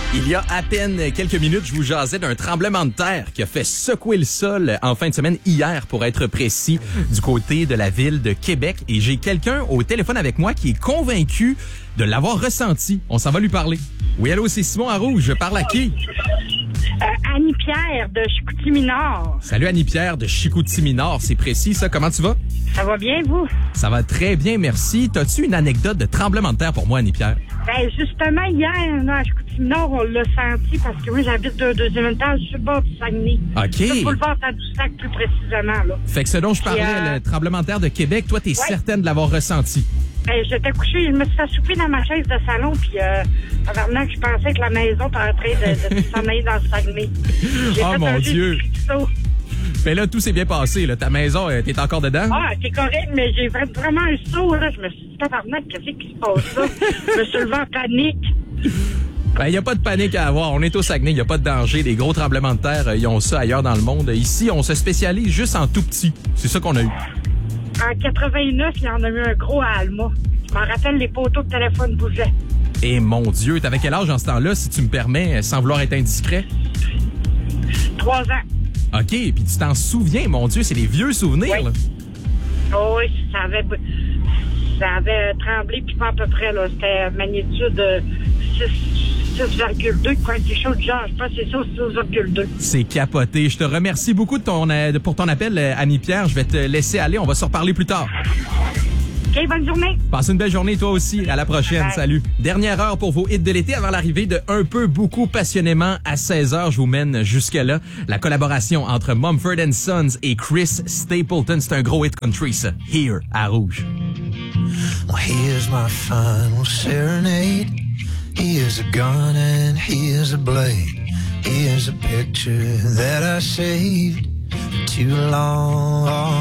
Il y a à peine quelques minutes, je vous jasais d'un tremblement de terre qui a fait secouer le sol en fin de semaine, hier pour être précis, du côté de la ville de Québec. Et j'ai quelqu'un au téléphone avec moi qui est convaincu de l'avoir ressenti. On s'en va lui parler. Oui, allô, c'est Simon à Rouge. Je parle à qui? Annie-Pierre de Chicoutimi-Nord. Salut Annie-Pierre de Chicoutimi-Nord. C'est précis, ça. Comment tu vas? Ça va bien, vous? Ça va très bien, merci. T'as-tu une anecdote de tremblement de terre pour moi, Annie-Pierre? Ben, justement, hier, là, à Chicoutimi-Nord, on l'a senti parce que moi, j'habite au deuxième étage sur le bord du Saguenay. OK. Sur le boulevard Tadoussac, plus précisément, là. Fait que ce dont je parlais, le tremblement de terre de Québec, toi, t'es certaine de l'avoir ressenti? Ben, j'étais couchée, je me suis assoupi dans ma chaise de salon, puis tabarnak, je pensais que la maison était en train de s'emmener dans le Saguenay. Oh mon Dieu! Mais là, tout s'est bien passé. Là. Ta maison, t'es encore dedans? Ah, c'est correct, mais j'ai vraiment un saut, là. Je me suis dit, tabarnak, qu'est-ce qui se passe là? Je me suis levé en panique. Ben, il n'y a pas de panique à avoir. On est au Saguenay, il n'y a pas de danger. Les gros tremblements de terre, ils ont ça ailleurs dans le monde. Ici, on se spécialise juste en tout petit. C'est ça qu'on a eu. En 89, il y en a eu un gros à Alma. Je m'en rappelle, les poteaux de téléphone bougeaient. Et mon Dieu, t'avais quel âge en ce temps-là, si tu me permets, sans vouloir être indiscret? 3 ans. OK, puis tu t'en souviens, mon Dieu, c'est des vieux souvenirs. Oui. Là. Oh, oui, ça avait tremblé, puis pas à peu près, là. C'était magnitude 6,2, quelque chose de genre. Je pense que c'est ça, 6,2. C'est capoté. Je te remercie beaucoup pour ton appel, Annie-Pierre. Je vais te laisser aller. On va se reparler plus tard. OK, bonne journée. Passe une belle journée, toi aussi. À la prochaine. Bye. Salut. Dernière heure pour vos hits de l'été avant l'arrivée de Un peu, beaucoup, passionnément à 16h. Je vous mène jusque-là. La collaboration entre Mumford & Sons et Chris Stapleton. C'est un gros hit country, ça. Here, à Rouge. Well, here's my final serenade. Here's a gun and here's a blade. Here's a picture that I saved too long